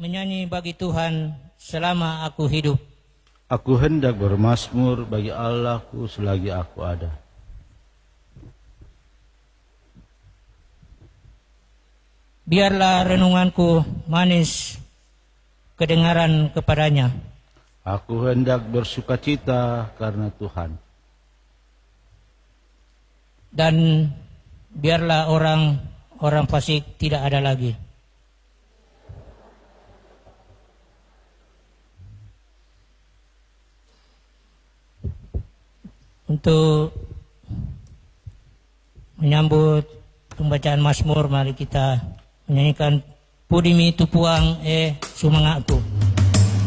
menyanyi bagi Tuhan selama aku hidup. Aku hendak bermazmur bagi Allahku selagi aku ada. Biarlah renunganku manis kedengaran kepadanya. Aku hendak bersukacita karena Tuhan. Dan biarlah orang fasik tidak ada lagi. Untuk menyambut pembacaan Mazmur, mari kita menyanyikan Pudimi Tupuang Sumangakku.